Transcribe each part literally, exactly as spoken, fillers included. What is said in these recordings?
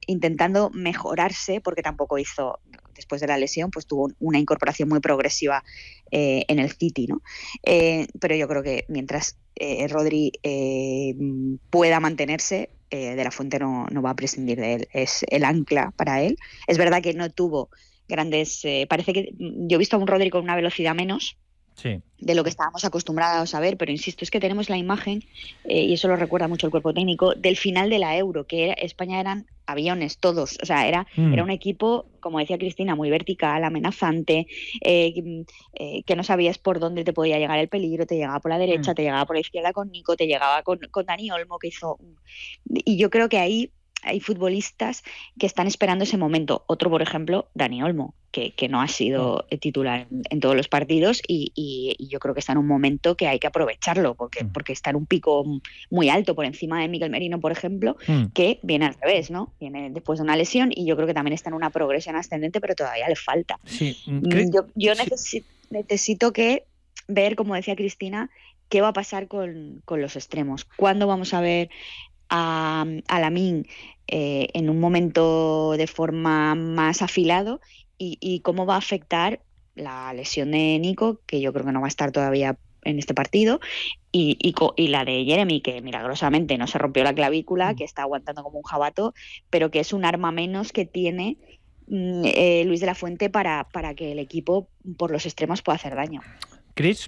intentando mejorarse, porque tampoco hizo, después de la lesión, pues tuvo una incorporación muy progresiva eh, en el City, ¿no? Eh, pero yo creo que mientras eh, Rodri eh, pueda mantenerse, eh, De la Fuente no, no va a prescindir de él, es el ancla para él. Es verdad que no tuvo grandes... Eh, parece que yo he visto a un Rodri con una velocidad menos, sí, de lo que estábamos acostumbrados a ver, pero insisto, es que tenemos la imagen, eh, y eso lo recuerda mucho el cuerpo técnico, del final de la Euro, que era, España eran aviones todos, o sea, era, mm. era un equipo, como decía Cristina, muy vertical, amenazante, eh, eh, que no sabías por dónde te podía llegar el peligro, te llegaba por la derecha, mm. te llegaba por la izquierda con Nico, te llegaba con, con Dani Olmo, que hizo... Y yo creo que ahí hay futbolistas que están esperando ese momento. Otro, por ejemplo, Dani Olmo, que, que no ha sido titular en, en todos los partidos y, y, y yo creo que está en un momento que hay que aprovecharlo, porque, porque está en un pico muy alto por encima de Mikel Merino, por ejemplo, mm. que viene al revés, ¿no? Viene después de una lesión y yo creo que también está en una progresión ascendente, pero todavía le falta. Sí. Yo, yo necesito, necesito que ver, como decía Cristina, qué va a pasar con, con los extremos. ¿Cuándo vamos a ver a, a Lamine eh, en un momento de forma más afilado y, y cómo va a afectar la lesión de Nico, que yo creo que no va a estar todavía en este partido, y, y, y la de Jeremy, que milagrosamente no se rompió la clavícula, que está aguantando como un jabato, pero que es un arma menos que tiene eh, Luis de la Fuente para, para que el equipo por los extremos pueda hacer daño. Chris.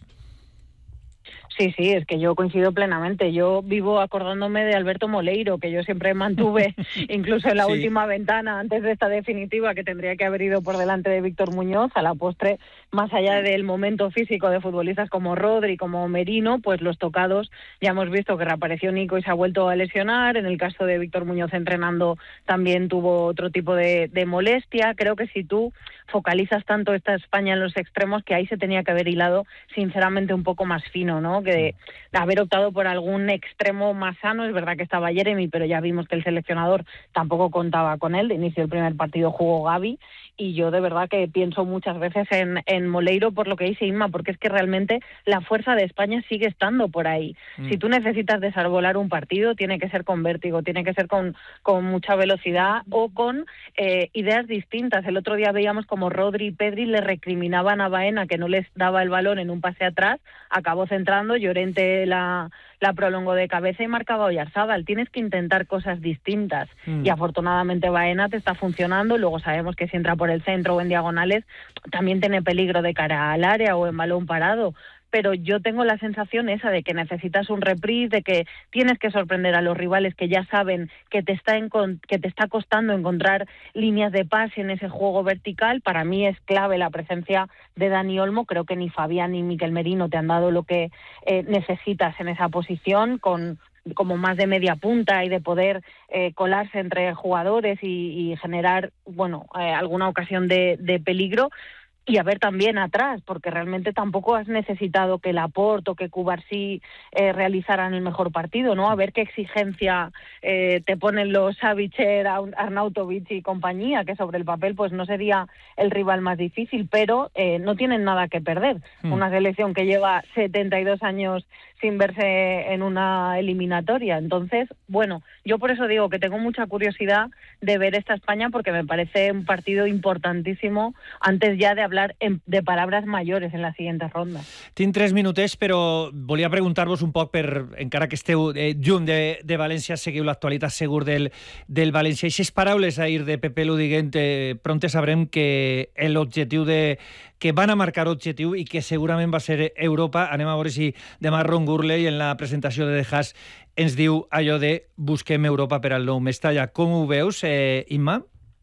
Sí, sí, es que yo coincido plenamente. Yo vivo acordándome de Alberto Moleiro, que yo siempre mantuve, incluso en la sí. última ventana, antes de esta definitiva, que tendría que haber ido por delante de Víctor Muñoz. A la postre, más allá del momento físico de futbolistas como Rodri, como Merino, pues los tocados, ya hemos visto que reapareció Nico y se ha vuelto a lesionar. En el caso de Víctor Muñoz entrenando también tuvo otro tipo de, de molestia. Creo que si tú focalizas tanto esta España en los extremos, que ahí se tenía que haber hilado sinceramente un poco más fino, ¿no? Que de, de haber optado por algún extremo más sano. Es verdad que estaba Jeremy, pero ya vimos que el seleccionador tampoco contaba con él. De inicio del primer partido jugó Gavi, y yo de verdad que pienso muchas veces en, en Moleiro por lo que dice Inma, porque es que realmente la fuerza de España sigue estando por ahí. Mm. Si tú necesitas desarbolar un partido, tiene que ser con vértigo, tiene que ser con, con mucha velocidad o con eh, ideas distintas. El otro día veíamos como Rodri y Pedri le recriminaban a Baena que no les daba el balón en un pase atrás, acabó centrando, Llorente la, la prolongó de cabeza y marcaba Oyarzábal. Tienes que intentar cosas distintas mm. y afortunadamente Baena te está funcionando. Luego sabemos que si entra por el centro o en diagonales también tiene peligro de cara al área o en balón parado. Pero yo tengo la sensación esa de que necesitas un reprise, de que tienes que sorprender a los rivales que ya saben que te está en, que te está costando encontrar líneas de pase en ese juego vertical. Para mí es clave la presencia de Dani Olmo. Creo que ni Fabián ni Mikel Merino te han dado lo que eh, necesitas en esa posición, con como más de media punta y de poder eh, colarse entre jugadores y, y generar, bueno, eh, alguna ocasión de, de peligro. Y a ver también atrás, porque realmente tampoco has necesitado que Laporte o que Cubarsí eh, realizaran el mejor partido, ¿no? A ver qué exigencia eh, te ponen los Savicer, Arnautovic y compañía, que sobre el papel pues no sería el rival más difícil, pero eh, no tienen nada que perder. Mm. Una selección que lleva setenta y dos años sin verse en una eliminatoria. Entonces, bueno, yo por eso digo que tengo mucha curiosidad de ver esta España, porque me parece un partido importantísimo antes ya de hablar en, de palabras mayores en la siguiente ronda. Tinc tres minutets, però volia preguntar-vos un poc, per, encara que esteu eh, lluny de, de València, seguiu l'actualitat segur del, del València. Eixes paraules ahir de Pepe Lu dient, eh, prompte sabrem que l'objectiu de que van a marcar objectiu i que segurament va ser Europa. Anem a veure si demà Ron Gurley en la presentació de The Haas ens diu allò de busquem Europa per al nou Mestalla. Com ho veus, eh, Imma?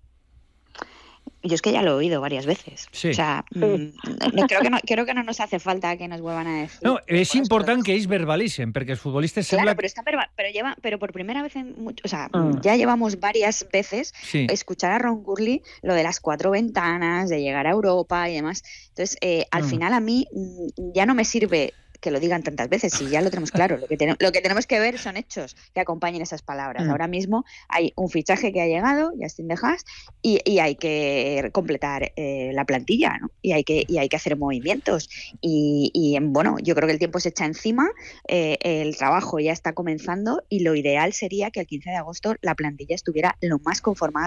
Yo es que ya lo he oído varias veces. Sí. O sea, mmm, no, creo, que no, creo que no nos hace falta que nos vuelvan a decir. No, es important que ells verbalicen, perquè els futbolistes claro, sembla... pero, está verba pero, lleva, pero por primera vez en mucho, o sea, mm. ya llevamos varias veces sí. escuchar a Ron Gurley lo de las cuatro ventanas, de llegar a Europa y demás. Entonces, eh, al mm. final a mí ya no me sirve que lo digan tantas veces, y ya lo tenemos claro. Lo que, ten lo que tenemos que ver son hechos que acompañen esas palabras. Mm. Ahora mismo hay un fichaje que ha llegado, Justin The Haas, y, y hay que completar eh, la plantilla, ¿no? Y hay que, y hay que hacer movimientos. Y, y bueno, yo creo que el tiempo se echa encima, eh, el trabajo ya está comenzando, y lo ideal sería que el quince de agosto la plantilla estuviera lo más conformada